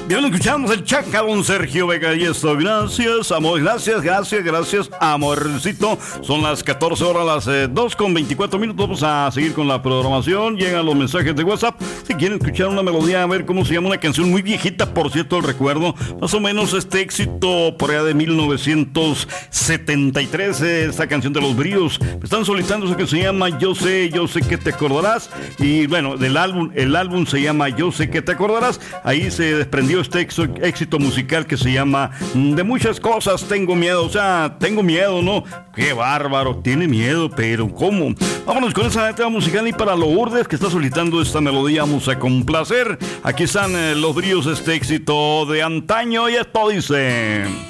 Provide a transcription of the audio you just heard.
Bien, escuchamos el Chacarón Sergio Vega y esto. Gracias, amor. Gracias, amorcito. Son las 14 horas, las 2:24. Vamos a seguir con la programación. Llegan los mensajes de WhatsApp. Si quieren escuchar una melodía, a ver cómo se llama, una canción muy viejita, por cierto, el recuerdo. Más o menos este éxito por allá de 1973. Esta canción de Los Bríos. Me están solicitando eso que se llama Yo sé que te acordarás. Y bueno, el álbum se llama Yo sé que te acordarás. Ahí se desprendió este éxito musical que se llama De muchas cosas tengo miedo. O sea, tengo miedo, ¿no? Qué bárbaro, tiene miedo, pero ¿cómo? Vámonos con esa tema musical. Y para Lourdes, que está solicitando esta melodía, vamos a complacer. Aquí están Los Bríos, este éxito de antaño, y esto dice...